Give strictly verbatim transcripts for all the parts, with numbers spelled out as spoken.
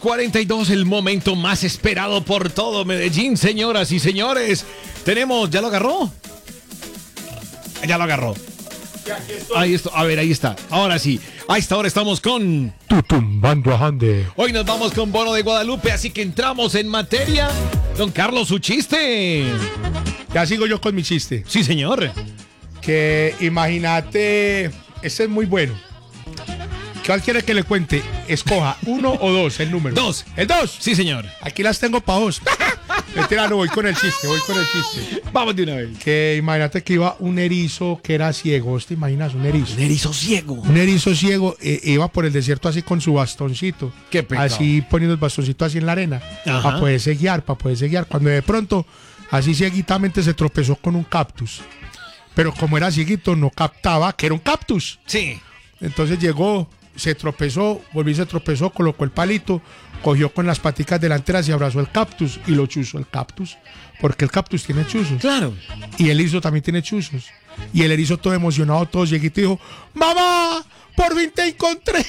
cuarenta y dos, el momento más esperado por todo Medellín, señoras y señores. Tenemos, ¿ya lo agarró? Ya lo agarró. Ahí está, a ver, ahí está. Ahora sí, a esta hora estamos con Tutumbando a Hande. Hoy nos vamos con Bono de Guadalupe, así que entramos en materia. Don Carlos, su chiste. Ya sigo yo con mi chiste. Sí, señor. Que imagínate, este es muy bueno. ¿Cuál quiere que le cuente? Escoja uno o dos el número. Dos. ¿El dos? Sí, señor. Aquí las tengo para vos. Mentira, no, voy con el chiste, voy con el chiste. Vamos de una vez. Que imagínate que iba un erizo que era ciego. ¿Te imaginas? Un erizo. Un erizo ciego. Un erizo ciego eh, iba por el desierto así con su bastoncito. Qué pecado. Así poniendo el bastoncito así en la arena. Ajá. Para poderse guiar, para poderse guiar. Cuando de pronto, así cieguitamente se tropezó con un cactus. Pero como era cieguito, no captaba que era un cactus. Sí. Entonces llegó, se tropezó, volvió y se tropezó, colocó el palito, cogió con las paticas delanteras y abrazó el cactus y lo chuzó el cactus. Porque el cactus tiene chuzos. Claro. Y el erizo también tiene chuzos. Y el erizo todo emocionado, todo cieguito, dijo: ¡Mamá! ¡Por fin te encontré!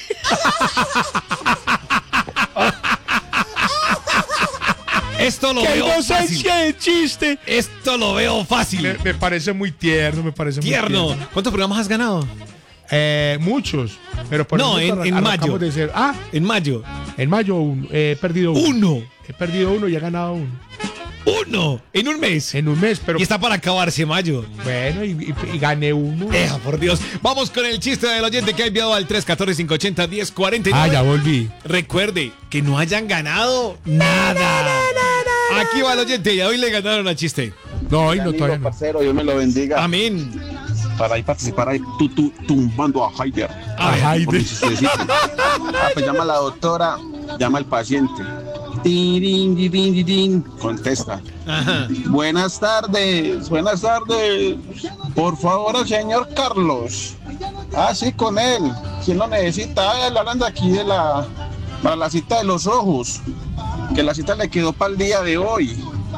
Esto lo ¡Qué veo fácil. inocencia de chiste! Esto lo veo fácil. Me, me parece muy tierno, me parece Tierno. muy tierno. ¿Cuántos programas has ganado? Eh, muchos. Pero por No, ejemplo, en- en arrancamos mayo. de ser- ah, En mayo. en mayo uno. He perdido uno. Uno. He perdido uno y he ganado uno. Uno. En un mes. En un mes, pero Y está para acabarse mayo. bueno, y, y- y gané uno. Eja, por Dios. Vamos con el chiste del oyente que ha enviado al tres uno cuatro, cinco ocho cero, uno cero cuatro Ah, nueve. ya volví. Recuerde que no hayan ganado nada. Aquí va el oyente y hoy le ganaron al chiste. No, hoy no, Amigo, todavía no. parcero, Dios me lo bendiga. Amén. Para ahí participar ahí, tu, tu, tumbando a Haider. A ver, Ay, Por mi de- chistecito. Ah, pues llama a la doctora, llama al paciente. Tirin, tirin, tirin. Contesta. Ajá. Buenas tardes, buenas tardes. Por favor, al señor Carlos. Ah, sí, con él. ¿Quién lo necesita? Ah, le hablan de aquí de la, para la cita de los ojos. Que la cita le quedó para el día de hoy.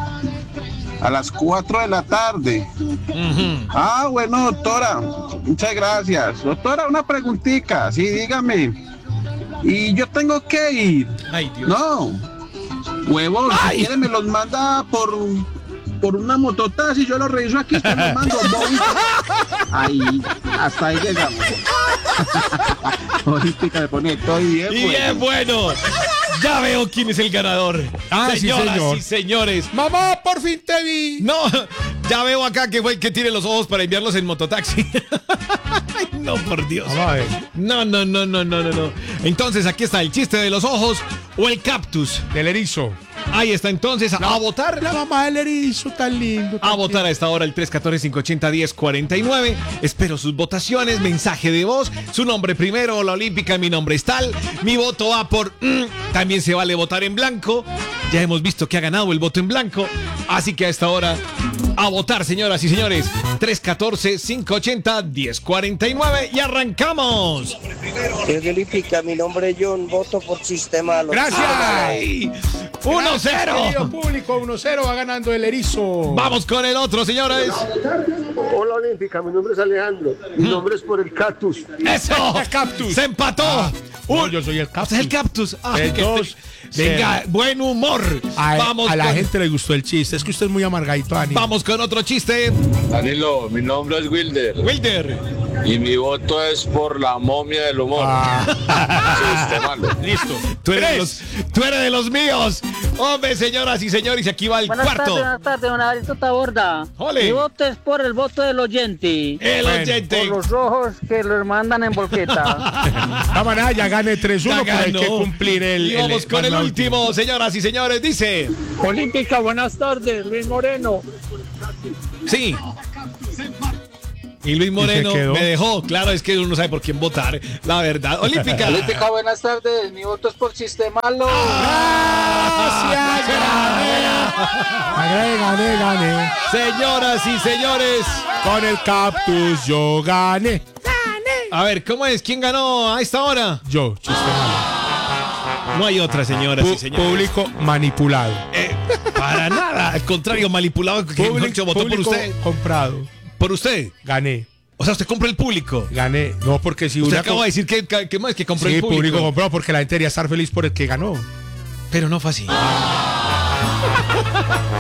A las cuatro de la tarde. Ujú. Ah, bueno, doctora. Muchas gracias. Doctora, una preguntita. Sí, dígame. Y yo tengo que ir. Ay, Dios. No. Huevón, si quiere me los manda por, por una mototaxi. Yo los reviso aquí. Usted los mando. Voy. Ahí, hasta ahí llegamos. Olímpica me pone todo bien. Y bien, bueno. Ya veo quién es el ganador. Ah, sí, Señoras señor. y señores. Mamá, por fin te vi. No, ya veo acá que fue el que tiene los ojos para enviarlos en mototaxi. Ay, no, por Dios. Vamos a ver. No, no, no, no, no, no, no. Entonces aquí está el chiste de los ojos o el cactus. Del erizo. Ahí está entonces a, a votar. La mamá del erizo, tan lindo. tan A votar a esta hora el tres uno cuatro, cinco ocho cero, uno cero cuatro nueve. Espero sus votaciones, mensaje de voz, su nombre primero, la olímpica, mi nombre es tal. Mi voto va por... mm, también se vale votar en blanco. Ya hemos visto que ha ganado el voto en blanco. Así que a esta hora, a votar, señoras y señores. tres uno cuatro, cinco ocho cero, uno cero cuatro nueve y arrancamos. Desde Olímpica, mi nombre es John, voto por sistema. Los Gracias. ¡Ay! uno cero. Querido público, uno cero va ganando el erizo. Vamos con el otro, señores. Hola Olímpica, mi nombre es Alejandro. Mi nombre es por el cactus. ¡Eso! El cactus. ¡Se empató! Ah, no, Un- yo soy el Usted cactus. es el cactus. Ah, El que dos, te- Venga, cero. buen humor. A, Vamos, a la con, gente le gustó el chiste. Es que usted es muy amargadito, Ani. vamos con otro chiste. Danilo, mi nombre es Wilder Wilder. y mi voto es por la momia del humor. Ah, Chiste malo. Listo. Tú eres, de los, tú eres de los míos. Hombre, señoras y señores, y aquí va el Buenas cuarto. tardes, buenas tardes, una varita borda. Ole. Mi voto es por el voto del oyente. El Bueno, oyente. Por los ojos que los mandan en volqueta. la manera ya gane tres uno, Ya pero hay ganó. que cumplir el. Y vamos el- con el la último, señoras y señores. Dice. Olímpica, buenas tardes, Luis Moreno. Sí. Y Luis Moreno quedó. me dejó. Claro, es que uno no sabe por quién votar. La verdad. Olímpica. Olímpica, buenas tardes. Mi voto es por sistema. Gracias, gané. Gané, gané. Señoras y señores. Con el cactus yo gané. A ver, ¿cómo es? ¿Quién ganó a esta hora? Yo, chiste malo. No hay otra, señoras y Pu- señores. Público manipulado. Eh, para nada. Al contrario, manipulado. Que Jorge votó por público usted. comprado. Por usted. Gané. O sea, usted compra el público. Gané. No, porque si Usted una acaba de decir que, que, que más que compró sí, el público. público comprado porque la gente debería estar feliz por el que ganó. Pero no fue así.